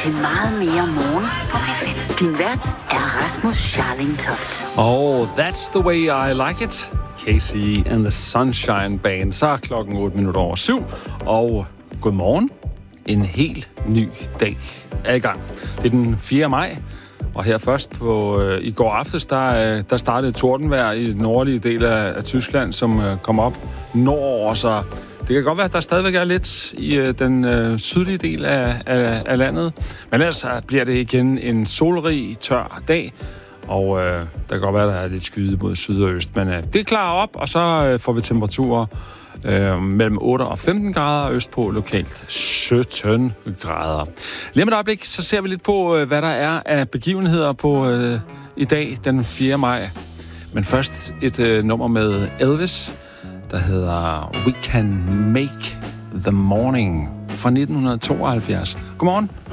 til meget mere morgen på P5. Din vært er Rasmus Scharlingtoft. Oh, that's the way I like it. Casey and the Sunshine Band. Så er klokken 7:08, og godmorgen. En helt ny dag er i gang. Det er den 4. maj, og her først i går aftes, der startede tordenvejr i den nordlige del af Tyskland, som kom op nordover, så det kan godt være, at der stadigvæk er lidt i den sydlige del af landet. Men ellers bliver det igen en solrig, tør dag. Og der kan godt være, at der er lidt skyde mod syd og øst. Men det klarer op, og så får vi temperaturer mellem 8 og 15 grader, østpå lokalt 17 grader. Lige om et øjeblik, så ser vi lidt på, hvad der er af begivenheder på i dag, den 4. maj. Men først et nummer med Elvis, der hedder We Can Make the Morning fra 1972. Godmorgen.